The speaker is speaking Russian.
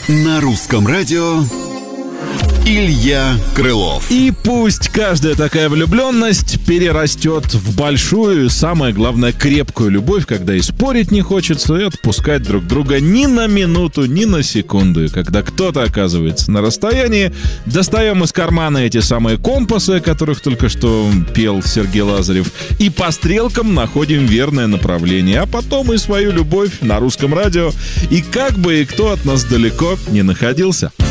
На русском радио Илья Крылов. И пусть каждая такая влюбленность перерастет в большую, самое главное, крепкую любовь, когда и спорить не хочется, и отпускать друг друга ни на минуту, ни на секунду. И когда кто-то оказывается на расстоянии, достаем из кармана эти самые компасы, о которых только что пел Сергей Лазарев, и по стрелкам находим верное направление, а потом и свою любовь на русском радио. И как бы и кто от нас далеко не находился.